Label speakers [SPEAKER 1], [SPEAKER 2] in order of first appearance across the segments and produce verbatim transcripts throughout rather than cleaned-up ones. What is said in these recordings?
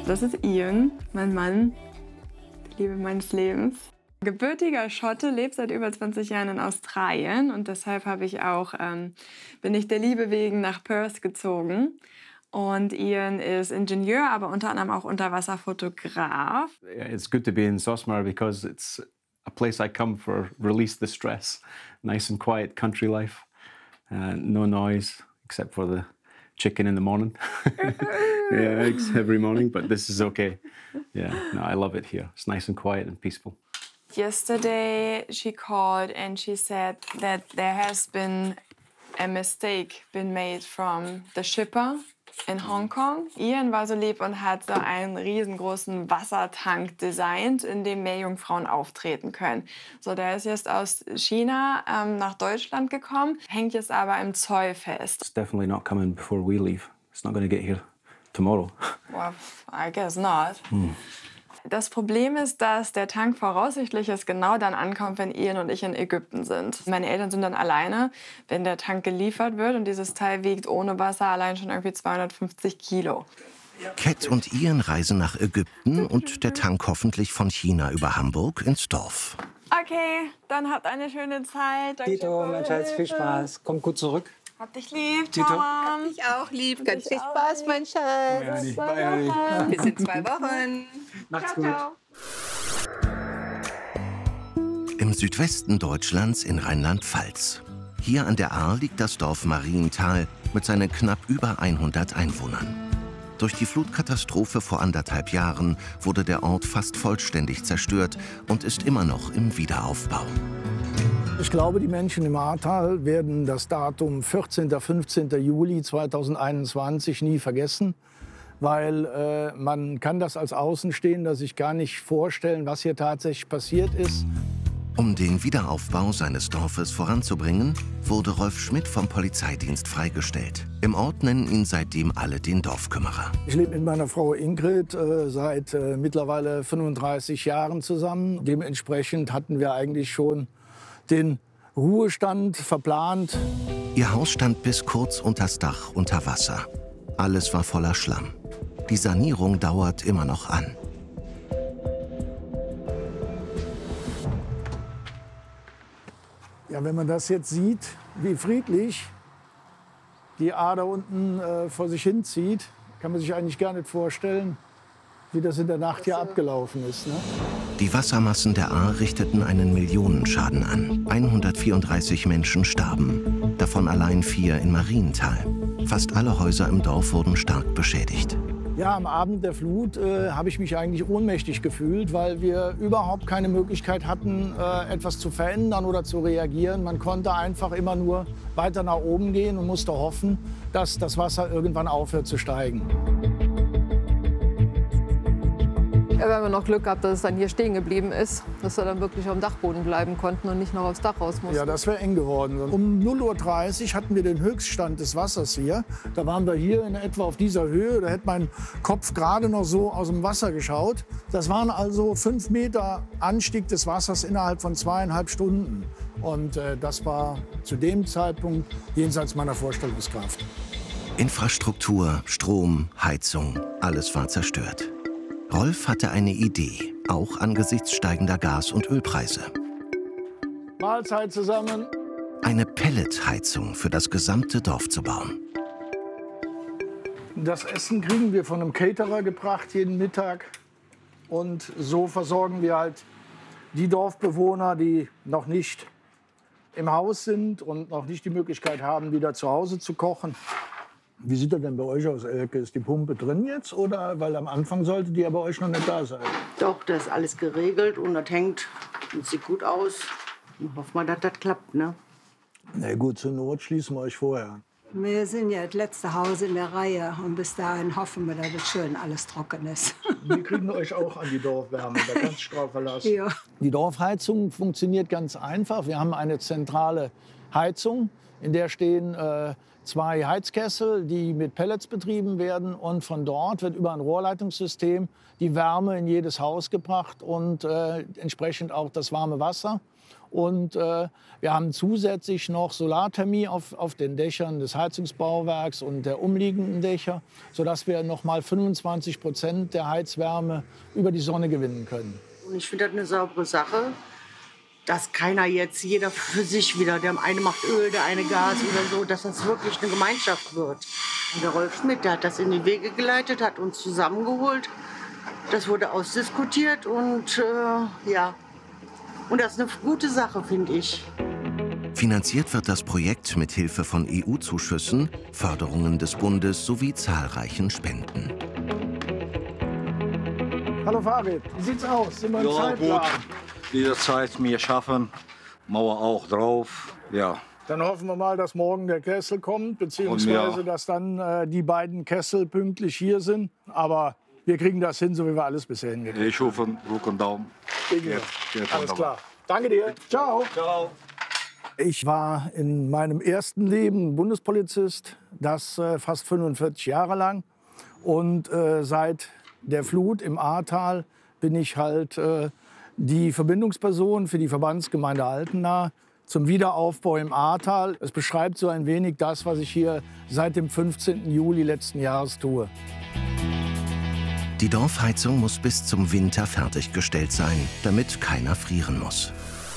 [SPEAKER 1] Das ist Ian, mein Mann, die Liebe meines Lebens. Gebürtiger Schotte, lebt seit über zwanzig Jahren in Australien und deshalb habe ich auch, ähm, bin ich der Liebe wegen nach Perth gezogen. Und Ian ist Ingenieur, aber unter anderem auch Unterwasserfotograf.
[SPEAKER 2] It's good to be in Sosmar because it's a place I come for release the stress. Nice and quiet country life, uh, no noise except for the chicken in the morning. Yeah, eggs every morning, but this is okay. Yeah, no, I love it here. It's nice and quiet and peaceful.
[SPEAKER 1] Yesterday she called and she said that there has been a mistake been made from the shipper in Hong Kong. Ian war so lieb und hat so einen riesengroßen Wassertank designt, in dem Meerjungfrauen auftreten können. So, der ist jetzt aus China ähm, nach Deutschland gekommen, hängt jetzt aber im Zoll fest.
[SPEAKER 2] It's definitely not coming before we leave. It's not going to get here tomorrow.
[SPEAKER 1] Well, I guess not.
[SPEAKER 2] Hm.
[SPEAKER 1] Das Problem ist, dass der Tank voraussichtlich erst genau dann ankommt, wenn Ian und ich in Ägypten sind. Meine Eltern sind dann alleine, wenn der Tank geliefert wird. Und dieses Teil wiegt ohne Wasser allein schon irgendwie zweihundertfünfzig Kilo.
[SPEAKER 3] Cat und Ian reisen nach Ägypten und der Tank hoffentlich von China über Hamburg ins Dorf.
[SPEAKER 1] Okay, dann habt eine schöne Zeit. Danke.
[SPEAKER 4] Tito, mein Schatz, viel Spaß. Komm gut zurück.
[SPEAKER 1] Hab dich lieb,
[SPEAKER 4] Tito.
[SPEAKER 1] Tom.
[SPEAKER 5] Hab dich auch lieb. Ganz viel Spaß, mein Schatz. Bis in zwei Wochen.
[SPEAKER 4] Macht's
[SPEAKER 5] Ciao,
[SPEAKER 4] gut.
[SPEAKER 5] ciao.
[SPEAKER 3] Im Südwesten Deutschlands in Rheinland-Pfalz. Hier an der Ahr liegt das Dorf Marienthal mit seinen knapp über hundert Einwohnern. Durch die Flutkatastrophe vor anderthalb Jahren wurde der Ort fast vollständig zerstört und ist immer noch im Wiederaufbau.
[SPEAKER 6] Ich glaube, die Menschen im Ahrtal werden das Datum vierzehnten fünfzehnten Juli zweitausendeinundzwanzig nie vergessen, weil äh, man kann das als Außenstehender sich gar nicht vorstellen, was hier tatsächlich passiert ist.
[SPEAKER 3] Um den Wiederaufbau seines Dorfes voranzubringen, wurde Rolf Schmidt vom Polizeidienst freigestellt. Im Ort nennen ihn seitdem alle den Dorfkümmerer.
[SPEAKER 6] Ich lebe mit meiner Frau Ingrid äh, seit äh, mittlerweile fünfunddreißig Jahren zusammen. Dementsprechend hatten wir eigentlich schon den Ruhestand verplant.
[SPEAKER 3] Ihr Haus stand bis kurz unters Dach unter Wasser. Alles war voller Schlamm. Die Sanierung dauert immer noch an.
[SPEAKER 6] Ja, wenn man das jetzt sieht, wie friedlich die Ahr da unten äh, vor sich hinzieht, kann man sich eigentlich gar nicht vorstellen, wie das in der Nacht hier abgelaufen ist. Ne?
[SPEAKER 3] Die Wassermassen der Ahr richteten einen Millionenschaden an. hundertvierunddreißig Menschen starben, davon allein vier in Marienthal. Fast alle Häuser im Dorf wurden stark beschädigt.
[SPEAKER 6] Ja, am Abend der Flut äh, habe ich mich eigentlich ohnmächtig gefühlt, weil wir überhaupt keine Möglichkeit hatten, äh, etwas zu verändern oder zu reagieren. Man konnte einfach immer nur weiter nach oben gehen und musste hoffen, dass das Wasser irgendwann aufhört zu steigen.
[SPEAKER 7] Ja, wir haben noch Glück gehabt, dass es dann hier stehen geblieben ist, dass wir dann wirklich auf dem Dachboden bleiben konnten und nicht noch aufs Dach raus mussten.
[SPEAKER 6] Ja, das wäre eng geworden. Um null Uhr dreißig hatten wir den Höchststand des Wassers hier. Da waren wir hier in etwa auf dieser Höhe. Da hätte mein Kopf gerade noch so aus dem Wasser geschaut. Das waren also fünf Meter Anstieg des Wassers innerhalb von zweieinhalb Stunden. Und äh, das war zu dem Zeitpunkt jenseits meiner Vorstellungskraft.
[SPEAKER 3] Infrastruktur, Strom, Heizung, alles war zerstört. Rolf hatte eine Idee, auch angesichts steigender Gas- und Ölpreise.
[SPEAKER 6] Mahlzeit zusammen.
[SPEAKER 3] Eine Pelletheizung für das gesamte Dorf zu bauen.
[SPEAKER 6] Das Essen kriegen wir von einem Caterer gebracht jeden Mittag. Und so versorgen wir halt die Dorfbewohner, die noch nicht im Haus sind und noch nicht die Möglichkeit haben, wieder zu Hause zu kochen. Wie sieht das denn bei euch aus, Elke? Ist die Pumpe drin jetzt? Oder? Weil am Anfang sollte die ja bei euch noch nicht da sein.
[SPEAKER 8] Doch, das ist alles geregelt und das hängt und sieht gut aus. Und hoffen wir, dass das klappt, ne?
[SPEAKER 6] Na gut, zur Not schließen wir euch vorher.
[SPEAKER 9] Wir sind ja das letzte Haus in der Reihe und bis dahin hoffen wir, dass das schön alles trocken ist.
[SPEAKER 6] Wir kriegen euch auch an die Dorfwärme, da kannst du dich drauf verlassen.
[SPEAKER 9] Ja.
[SPEAKER 6] Die Dorfheizung funktioniert ganz einfach. Wir haben eine zentrale Heizung, In der stehen äh, zwei Heizkessel, die mit Pellets betrieben werden. Und von dort wird über ein Rohrleitungssystem die Wärme in jedes Haus gebracht und äh, entsprechend auch das warme Wasser. Und äh, wir haben zusätzlich noch Solarthermie auf, auf den Dächern des Heizungsbauwerks und der umliegenden Dächer, sodass wir noch mal fünfundzwanzig Prozent der Heizwärme über die Sonne gewinnen können.
[SPEAKER 8] Und ich finde das eine saubere Sache, dass keiner jetzt, jeder für sich wieder, der eine macht Öl, der eine Gas oder so, dass das wirklich eine Gemeinschaft wird. Und der Rolf Schmidt, der hat das in die Wege geleitet, hat uns zusammengeholt. Das wurde ausdiskutiert und äh, ja, und das ist eine gute Sache, finde ich.
[SPEAKER 3] Finanziert wird das Projekt mit Hilfe von E U-Zuschüssen, Förderungen des Bundes sowie zahlreichen Spenden.
[SPEAKER 6] Hallo Farid, wie sieht's aus? Sind wir im
[SPEAKER 10] Ja,
[SPEAKER 6] Zeitplan?
[SPEAKER 10] gut. Diese Zeit mir schaffen, Mauer auch drauf, ja.
[SPEAKER 6] Dann hoffen wir mal, dass morgen der Kessel kommt, beziehungsweise
[SPEAKER 10] ja.
[SPEAKER 6] dass dann äh, die beiden Kessel pünktlich hier sind. Aber wir kriegen das hin, so wie wir alles bisher hingekriegt haben.
[SPEAKER 10] Ich hoffe, Druck und Daumen.
[SPEAKER 6] Geht, geht alles klar. Danke dir. Ciao.
[SPEAKER 10] Ciao.
[SPEAKER 6] Ich war in meinem ersten Leben Bundespolizist, das äh, fast fünfundvierzig Jahre lang. Und äh, seit der Flut im Ahrtal bin ich halt äh, die Verbindungsperson für die Verbandsgemeinde Altena zum Wiederaufbau im Ahrtal. Es beschreibt so ein wenig das, was ich hier seit dem fünfzehnten Juli letzten Jahres tue.
[SPEAKER 3] Die Dorfheizung muss bis zum Winter fertiggestellt sein, damit keiner frieren muss.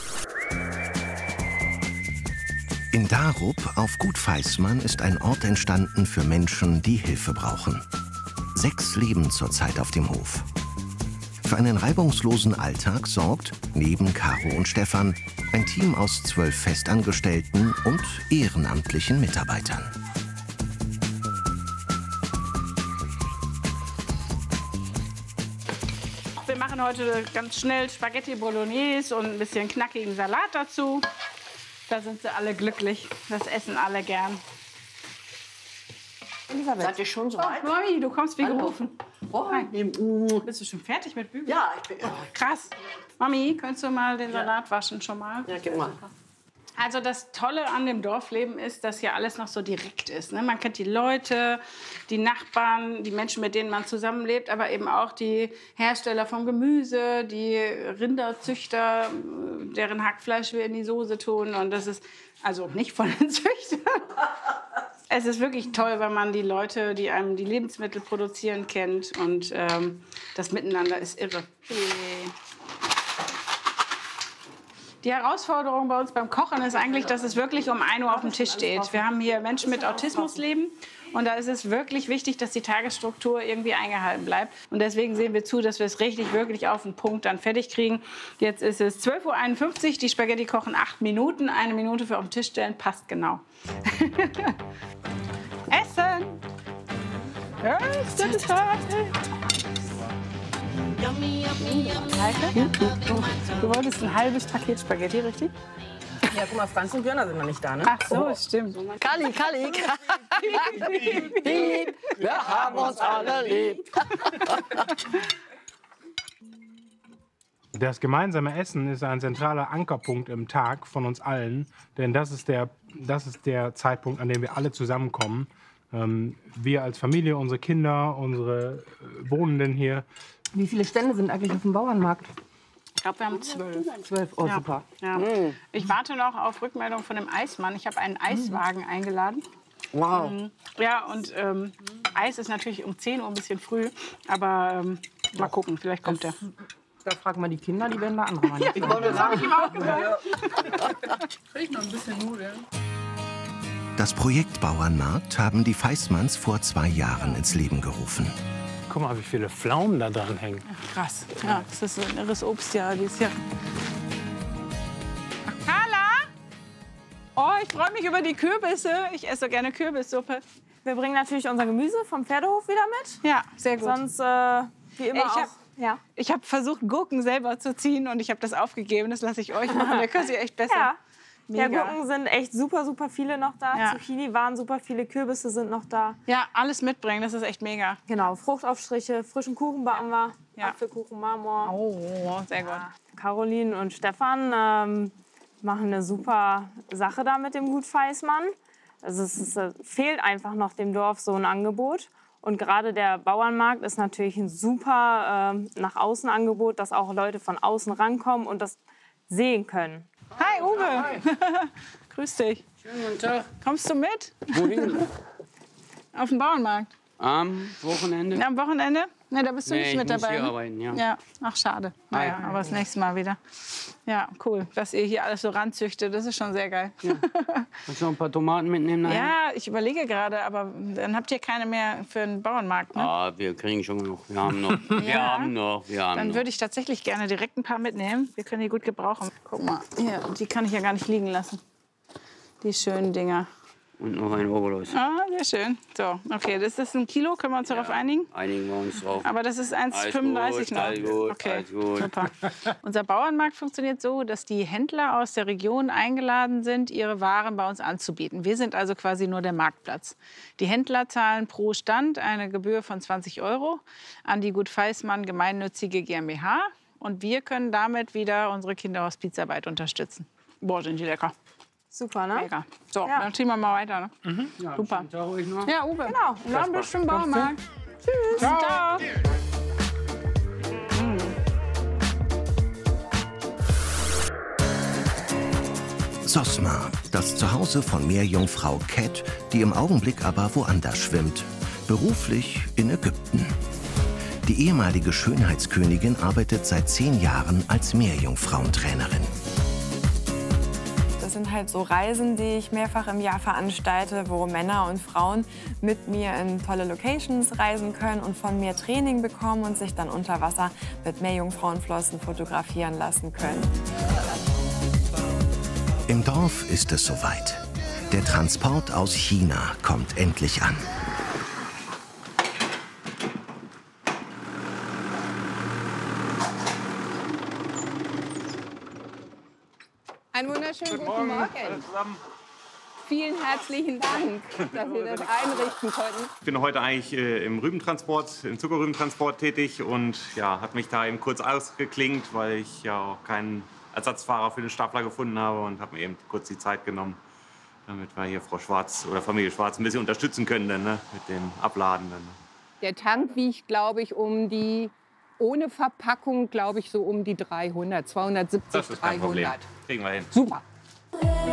[SPEAKER 3] In Darup auf Gut Feismann ist ein Ort entstanden für Menschen, die Hilfe brauchen. Sechs leben zurzeit auf dem Hof. Für einen reibungslosen Alltag sorgt, neben Caro und Stefan, ein Team aus zwölf Festangestellten und ehrenamtlichen Mitarbeitern.
[SPEAKER 11] Wir machen heute ganz schnell Spaghetti Bolognese und ein bisschen knackigen Salat dazu. Da sind sie alle glücklich. Das essen alle gern. Elisabeth.
[SPEAKER 8] Seid ihr schon so weit?
[SPEAKER 11] Oh, Mami, du kommst wie
[SPEAKER 8] Hallo.
[SPEAKER 11] gerufen.
[SPEAKER 8] Oh,
[SPEAKER 11] Hi. Bist du schon fertig mit Bügeln?
[SPEAKER 8] Ja, ich bin. Oh.
[SPEAKER 11] Krass. Mami, könntest du mal den Salat waschen schon mal?
[SPEAKER 8] Ja, gib mal.
[SPEAKER 11] Also das Tolle an dem Dorfleben ist, dass hier alles noch so direkt ist. Ne? Man kennt die Leute, die Nachbarn, die Menschen, mit denen man zusammenlebt, aber eben auch die Hersteller vom Gemüse, die Rinderzüchter, deren Hackfleisch wir in die Soße tun. Und das ist also nicht von den Züchtern. Es ist wirklich toll, wenn man die Leute, die einem die Lebensmittel produzieren, kennt. Und ähm, das Miteinander ist irre. Die Herausforderung bei uns beim Kochen ist eigentlich, dass es wirklich um ein Uhr auf dem Tisch steht. Wir haben hier Menschen mit Autismus leben und da ist es wirklich wichtig, dass die Tagesstruktur irgendwie eingehalten bleibt. Und deswegen sehen wir zu, dass wir es richtig, wirklich auf den Punkt dann fertig kriegen. Jetzt ist es zwölf Uhr einundfünfzig, die Spaghetti kochen acht Minuten. Eine Minute für auf den Tisch stellen, passt genau. Essen! Essen ist fertig! Du wolltest ein halbes Paket Spaghetti, richtig?
[SPEAKER 5] Ja, guck mal, Franz und Björn sind noch nicht da, ne?
[SPEAKER 11] Ach so, stimmt.
[SPEAKER 5] Kalli, Kalli.
[SPEAKER 6] Wir haben uns alle lieb.
[SPEAKER 12] Das gemeinsame Essen ist ein zentraler Ankerpunkt im Tag von uns allen. Denn das ist der, das ist der Zeitpunkt, an dem wir alle zusammenkommen. Ähm, wir als Familie, unsere Kinder, unsere äh, Wohnenden hier.
[SPEAKER 5] Wie viele Stände sind eigentlich auf dem Bauernmarkt?
[SPEAKER 11] Ich glaube, wir haben zwölf.
[SPEAKER 5] Zwölf, oh
[SPEAKER 11] Ja.
[SPEAKER 5] super.
[SPEAKER 11] Ja.
[SPEAKER 5] Mm.
[SPEAKER 11] Ich warte noch auf Rückmeldung von dem Eismann. Ich habe einen Eiswagen eingeladen.
[SPEAKER 5] Wow.
[SPEAKER 11] Mhm. Ja, und ähm, Eis ist natürlich um zehn Uhr ein bisschen früh. Aber ähm, mal gucken, vielleicht kommt der.
[SPEAKER 5] Da fragen wir die Kinder, die werden da andere Meinung sein.
[SPEAKER 11] Ich wollte sagen, ich ihm auch gesagt.
[SPEAKER 1] Krieg noch ein bisschen Nudeln.
[SPEAKER 3] Das Projekt Bauernmarkt haben die Feismanns vor zwei Jahren ins Leben gerufen.
[SPEAKER 12] Guck mal, wie viele Pflaumen da dran hängen.
[SPEAKER 11] Krass. Ja, das ist ein irres Obstjahr dieses Jahr. Carla! Oh, ich freue mich über die Kürbisse. Ich esse so gerne Kürbissuppe.
[SPEAKER 13] Wir bringen natürlich unser Gemüse vom Pferdehof wieder mit.
[SPEAKER 11] Ja, sehr gut.
[SPEAKER 13] Sonst, äh, wie immer,
[SPEAKER 11] Ich hab-
[SPEAKER 13] auch. Ja.
[SPEAKER 11] Ich habe versucht, Gurken selber zu ziehen und ich habe das aufgegeben. Das lasse ich euch machen. Da könnt ihr echt besser.
[SPEAKER 13] Ja. Ja,
[SPEAKER 11] Mega.
[SPEAKER 13] Gurken sind echt super, super viele noch da.
[SPEAKER 11] Ja.
[SPEAKER 13] Zucchini waren super viele, Kürbisse sind noch da.
[SPEAKER 11] Ja, alles mitbringen, das ist echt mega.
[SPEAKER 13] Genau, Fruchtaufstriche, frischen Kuchen backen wir.
[SPEAKER 11] Ja.
[SPEAKER 13] Apfelkuchen, Marmor.
[SPEAKER 11] Oh, sehr gut.
[SPEAKER 13] Caroline und Stefan, ähm, machen eine super Sache da mit dem Gut Feismann. Also es ist, es fehlt einfach noch dem Dorf so ein Angebot. Und gerade der Bauernmarkt ist natürlich ein super äh, nach außen Angebot, dass auch Leute von außen rankommen und das sehen können.
[SPEAKER 11] Hi Uwe. Hi. Grüß dich.
[SPEAKER 14] Schönen guten Tag.
[SPEAKER 11] Kommst du mit?
[SPEAKER 14] Wohin?
[SPEAKER 11] Auf den Bauernmarkt.
[SPEAKER 14] Am Wochenende?
[SPEAKER 11] Ja, am Wochenende? Ne, da bist du
[SPEAKER 14] nee,
[SPEAKER 11] nicht
[SPEAKER 14] ich
[SPEAKER 11] mit
[SPEAKER 14] muss
[SPEAKER 11] dabei.
[SPEAKER 14] hier
[SPEAKER 11] Ne?
[SPEAKER 14] arbeiten, ja.
[SPEAKER 11] Ja, ach schade. Naja, aber das nächste Mal wieder. Ja, cool, dass ihr hier alles so ranzüchtet, das ist schon sehr geil.
[SPEAKER 14] Ja. Kannst du noch ein paar Tomaten mitnehmen? Nachher?
[SPEAKER 11] Ja, ich überlege gerade, aber dann habt ihr keine mehr für den Bauernmarkt, ne?
[SPEAKER 14] Ah, wir kriegen schon noch. Wir haben noch. Wir
[SPEAKER 11] Ja.
[SPEAKER 14] haben noch. Wir haben
[SPEAKER 11] Dann
[SPEAKER 14] noch.
[SPEAKER 11] würde ich tatsächlich gerne direkt ein paar mitnehmen. Wir können die gut gebrauchen. Guck mal, hier, die kann ich ja gar nicht liegen lassen. Die schönen Dinger.
[SPEAKER 14] Und noch ein Oberlos.
[SPEAKER 11] Ah, sehr schön. So, okay, das ist ein Kilo, können wir uns darauf einigen?
[SPEAKER 14] Einigen wir uns drauf.
[SPEAKER 11] Aber das ist eins Komma fünfunddreißig noch.
[SPEAKER 14] Alles gut,
[SPEAKER 11] Okay,
[SPEAKER 14] alles gut.
[SPEAKER 11] super. Unser Bauernmarkt funktioniert so, dass die Händler aus der Region eingeladen sind, ihre Waren bei uns anzubieten. Wir sind also quasi nur der Marktplatz. Die Händler zahlen pro Stand eine Gebühr von zwanzig Euro an die Gut Feismann gemeinnützige GmbH. Und wir können damit wieder unsere Kinderhospizarbeit unterstützen. Boah, sind die lecker.
[SPEAKER 13] Super, ne?
[SPEAKER 11] Mega. So,
[SPEAKER 13] Ja.
[SPEAKER 11] dann ziehen wir mal weiter. Ne?
[SPEAKER 14] Mhm. Ja,
[SPEAKER 11] Super.
[SPEAKER 14] schönen Tag euch noch.
[SPEAKER 11] Ja, Uwe. Genau. Und dann bis zum
[SPEAKER 14] Spaß.
[SPEAKER 11] Baumarkt. Tschüss.
[SPEAKER 14] Ciao.
[SPEAKER 11] Ciao.
[SPEAKER 3] Sosma, das Zuhause von Meerjungfrau Cat, die im Augenblick aber woanders schwimmt. Beruflich in Ägypten. Die ehemalige Schönheitskönigin arbeitet seit zehn Jahren als Meerjungfrauentrainerin.
[SPEAKER 1] Das sind halt so Reisen, die ich mehrfach im Jahr veranstalte, wo Männer und Frauen mit mir in tolle Locations reisen können und von mir Training bekommen und sich dann unter Wasser mit Meerjungfrauenflossen fotografieren lassen können.
[SPEAKER 3] Im Dorf ist es soweit. Der Transport aus China kommt endlich an.
[SPEAKER 5] Einen wunderschönen guten Morgen. Vielen herzlichen Dank, dass wir das einrichten konnten.
[SPEAKER 15] Ich bin heute eigentlich äh, im Rübentransport, im Zuckerrübentransport tätig und ja, hat mich da eben kurz ausgeklingt, weil ich ja auch keinen Ersatzfahrer für den Stapler gefunden habe und habe mir eben kurz die Zeit genommen, damit wir hier Frau Schwarz oder Familie Schwarz ein bisschen unterstützen können dann, ne, mit dem Abladen. Dann.
[SPEAKER 5] Der Tank wiegt, glaube ich, um die, ohne Verpackung, glaube ich, so um die dreihundert, zweihundertsiebzig,
[SPEAKER 15] Das ist kein Problem.
[SPEAKER 5] dreihundert.
[SPEAKER 15] Kriegen wir hin.
[SPEAKER 5] Super.